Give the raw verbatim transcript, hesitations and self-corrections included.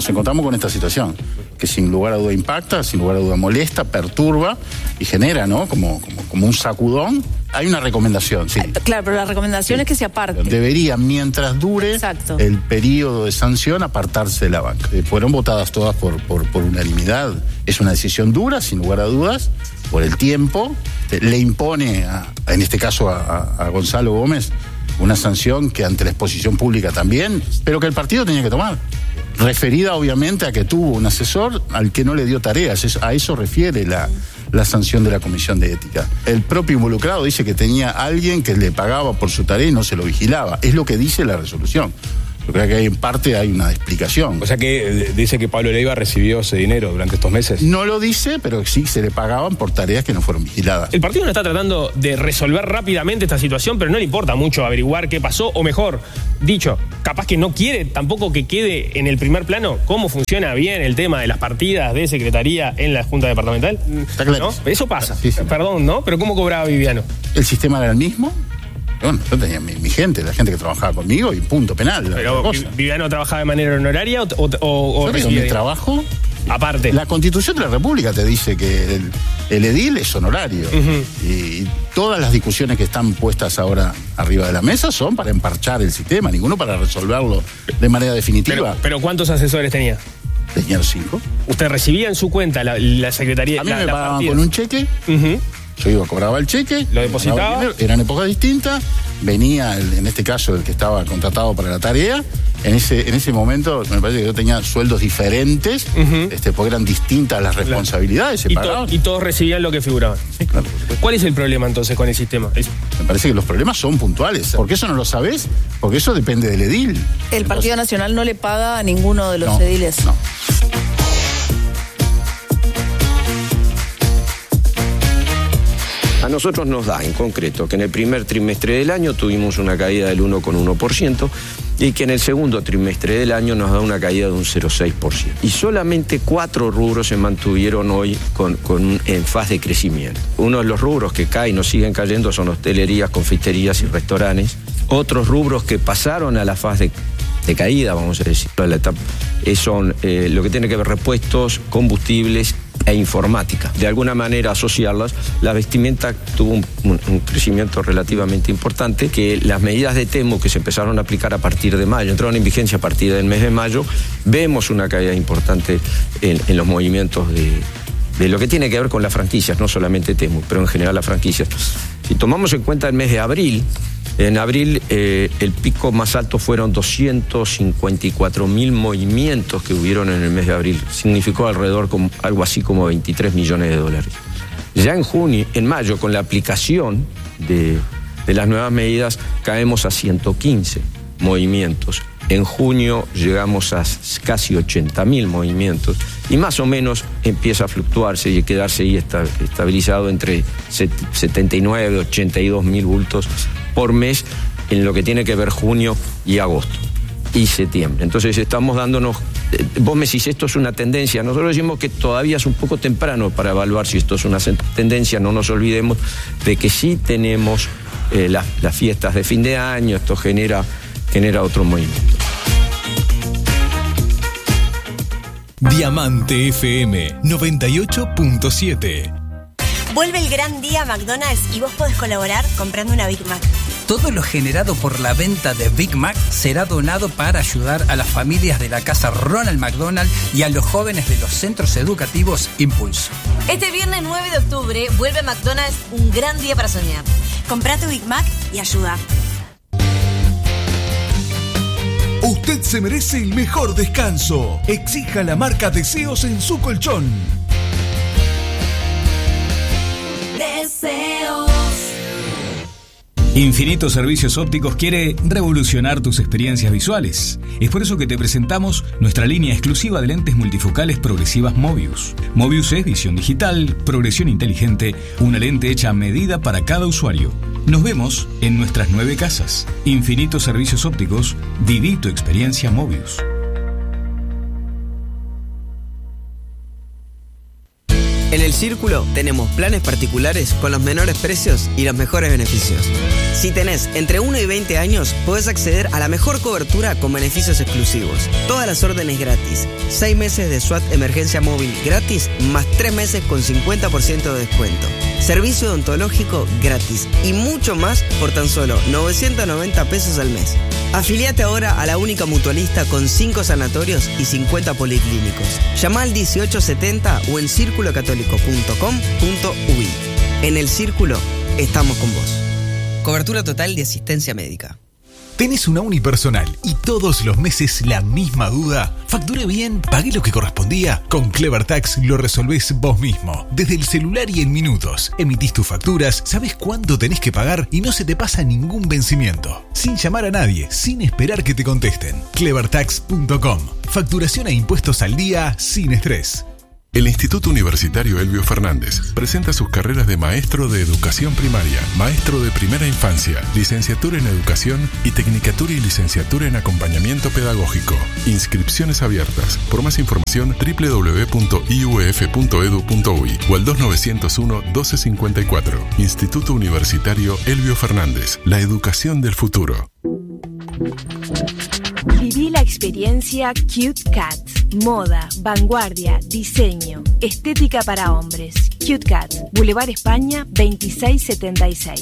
nos encontramos con esta situación, que sin lugar a duda impacta, sin lugar a duda molesta, perturba y genera, ¿no? Como, como, como un sacudón. Hay una recomendación, sí. Claro, pero la recomendación sí. es que se aparte. Debería, mientras dure Exacto. el periodo de sanción, apartarse de la banca. Eh, fueron votadas todas por, por, por unanimidad. Es una decisión dura, sin lugar a dudas, por el tiempo. Eh, le impone, a, en este caso a, a, a Gonzalo Gómez, una sanción que ante la exposición pública también, pero que el partido tenía que tomar. Referida obviamente a que tuvo un asesor al que no le dio tareas. A eso refiere la, la sanción de la Comisión de Ética. El propio involucrado dice que tenía alguien que le pagaba por su tarea y no se lo vigilaba. Es lo que dice la resolución. Yo creo que hay, en parte hay una explicación. O sea que dice que Pablo Leiva recibió ese dinero durante estos meses. No lo dice, pero sí se le pagaban por tareas que no fueron vigiladas. El partido no está tratando de resolver rápidamente esta situación, pero no le importa mucho averiguar qué pasó, o mejor, dicho, capaz que no quiere tampoco que quede en el primer plano cómo funciona bien el tema de las partidas de secretaría en la Junta Departamental. Está claro. ¿No? Eso pasa. Sí, sí. Perdón, ¿no? Pero ¿cómo cobraba Viviano? El sistema era el mismo. Bueno, yo tenía mi, mi gente, la gente que trabajaba conmigo y punto penal. Pero ¿Viviano trabajaba de manera honoraria o, o, o, o recibía mi trabajo? Aparte. La Constitución de la República te dice que el, el edil es honorario. Uh-huh. Y todas las discusiones que están puestas ahora arriba de la mesa son para emparchar el sistema, ninguno para resolverlo de manera definitiva. Pero, pero ¿cuántos asesores tenía? Tenía cinco. ¿Usted recibía en su cuenta la, la secretaría? A mí la, me la pagaban partida. con un cheque. Uh-huh. Yo iba, cobraba el cheque, lo depositaba. Dinero, eran épocas distintas, venía, el, en este caso, el que estaba contratado para la tarea. En ese, en ese momento, me parece que yo tenía sueldos diferentes, uh-huh. este, porque eran distintas las responsabilidades, se y, pagaban. To- y todos recibían lo que figuraban. Sí, claro. ¿Cuál es el problema entonces con el sistema? Es... Me parece que los problemas son puntuales. ¿Por qué eso no lo sabés? Porque eso depende del edil. El entonces, Partido Nacional no le paga a ninguno de los no, ediles. No. A nosotros nos da, en concreto, que en el primer trimestre del año tuvimos una caída del uno coma uno por ciento y que en el segundo trimestre del año nos da una caída de un cero coma seis por ciento. Y solamente cuatro rubros se mantuvieron hoy con, con, en fase de crecimiento. Uno de los rubros que caen o siguen cayendo son hostelerías, confiterías y restaurantes. Otros rubros que pasaron a la fase de, de caída, vamos a decir, la etapa, eh, son eh, lo que tiene que ver repuestos, combustibles e informática. De alguna manera asociarlas, la vestimenta tuvo un, un, un crecimiento relativamente importante, que las medidas de Temu que se empezaron a aplicar a partir de mayo, entraron en vigencia a partir del mes de mayo, vemos una caída importante en, en los movimientos de, de lo que tiene que ver con las franquicias, no solamente Temu, pero en general las franquicias. Si tomamos en cuenta el mes de abril, en abril eh, el pico más alto fueron doscientos cincuenta y cuatro mil movimientos que hubieron en el mes de abril. Significó alrededor como, algo así como veintitrés millones de dólares. Ya en junio, en mayo, con la aplicación de, de las nuevas medidas, caemos a ciento quince movimientos. En junio llegamos a casi ochenta mil movimientos y más o menos empieza a fluctuarse y a quedarse ahí estabilizado entre setenta y nueve, ochenta y dos mil bultos por mes en lo que tiene que ver junio y agosto y septiembre. Entonces estamos dándonos, eh, vos me decís, esto es una tendencia. Nosotros decimos que todavía es un poco temprano para evaluar si esto es una tendencia. No nos olvidemos de que sí tenemos eh, las, las fiestas de fin de año, esto genera, genera otro movimiento. Diamante F M noventa y ocho punto siete. Vuelve el gran día McDonald's y vos podés colaborar comprando una Big Mac. Todo lo generado por la venta de Big Mac será donado para ayudar a las familias de la casa Ronald McDonald y a los jóvenes de los centros educativos Impulso. Este viernes nueve de octubre vuelve McDonald's un gran día para soñar. Comprá tu Big Mac y ayuda. Usted se merece el mejor descanso. Exija la marca Deseos en su colchón. Deseos. Infinito Servicios Ópticos quiere revolucionar tus experiencias visuales. Es por eso que te presentamos nuestra línea exclusiva de lentes multifocales progresivas Mobius. Mobius es visión digital, progresión inteligente, una lente hecha a medida para cada usuario. Nos vemos en nuestras nueve casas. Infinito Servicios Ópticos, viví tu experiencia Mobius. En El Círculo tenemos planes particulares con los menores precios y los mejores beneficios. Si tenés entre uno y veinte años, podés acceder a la mejor cobertura con beneficios exclusivos. Todas las órdenes gratis. seis meses de SWAT emergencia móvil gratis, más tres meses con cincuenta por ciento de descuento. Servicio odontológico gratis y mucho más por tan solo novecientos noventa pesos al mes. Afiliate ahora a la única mutualista con cinco sanatorios y cincuenta policlínicos. Llama al dieciocho setenta o en círculo católico punto com punto u i. En El Círculo estamos con vos. Cobertura total de asistencia médica. ¿Tenés una unipersonal y todos los meses la misma duda? ¿Facturé bien? ¿Pagué lo que correspondía? Con Clever Tax lo resolvés vos mismo. Desde el celular y en minutos. Emitís tus facturas, sabés cuánto tenés que pagar y no se te pasa ningún vencimiento. Sin llamar a nadie, sin esperar que te contesten. clever tax punto com. Facturación e impuestos al día sin estrés. El Instituto Universitario Elbio Fernández presenta sus carreras de maestro de educación primaria, maestro de primera infancia, licenciatura en educación y tecnicatura y licenciatura en acompañamiento pedagógico. Inscripciones abiertas. Por más información, doble u doble u doble u punto i u e f punto e d u punto u i o al dos nueve cero uno, doce cincuenta y cuatro. Instituto Universitario Elbio Fernández. La educación del futuro. Viví la experiencia Cute Cat. Moda, vanguardia, diseño, estética para hombres. Cute Cat, Boulevard España veintiséis setenta y seis.